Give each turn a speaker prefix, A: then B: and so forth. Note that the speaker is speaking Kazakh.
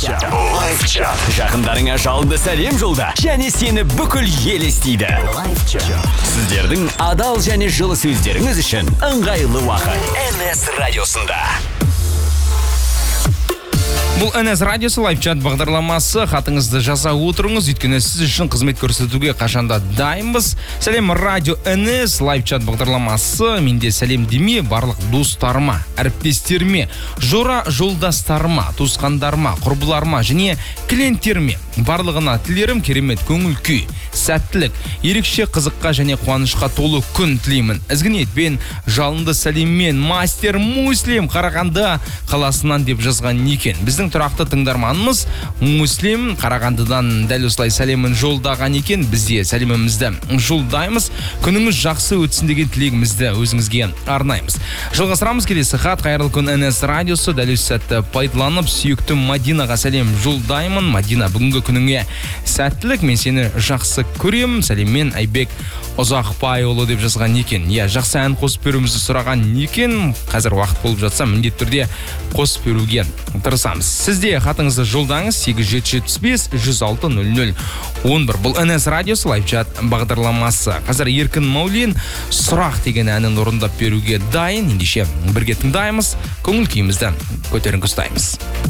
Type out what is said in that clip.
A: Лайфчат. Жақындарыңа жалынды сәлем жолда және сені бүкіл ел естиді. Сіздердің адал және жылы сөздеріңіз үшін ыңғайлы уақыт NS радиосында.
B: Бұл NS радиосы лайфчат бағдарламасы. Хатыңызды жаза отырыңыз, өйткені сіз үшін қызмет көрсетуге қашанда дайынбыз. Сәлем радио NS лайфчат бағдарламасы. Менде сәлем деме барлық достарыма, әріптестеріме, жора жолдастарыма, туысқандарыма, құрбыларыма және клиенттеріме барлығына тілерім керемет көңіл күй, сәттілік, ерекше қызыққа және қуанышқа толы күн тілеймін. Ізгі ниетпен, жалынды сәлеммен мастер Муслим Қарағанды қаласынан деп жазған екен. Біздің тұрақты тыңдарманымыз Муслим Қарағандыдан дәл осылай сәлемін жолдаған екен. Бізде сәлемімізді жолдаймыз. Күніңіз жақсы өтсін деген тілегімізді өзіңізге арнаймыз. Жалғастырамыз келесі хат. Қайырлы күн NS радиосы. Дәл осы сәтті пайдаланып сүйікті Мадинаға сәлем жолдаймын. Мадина, бүгінгі күніңе сәттілік, мен сені жақсы көрем. Сәлеммен Айбек Ұзақбайұлы деп жазған екен. Жақсы ән қосып беруімізді сұраған екен. Қазір уақыт болып жатса міндетті түрде қосып беруге тырысамыз. Сізде хатыңызды жолдаңыз 8775 106 00 11. Бұл NS радиосы лайфчат бағдарламасы. Қазір Еркін Маулин сұрақ деген әнін орындап беруге дайын. Ендеше бірге тыңдаймыз, көңіл күйімізді көтеріңкі ұстаймыз.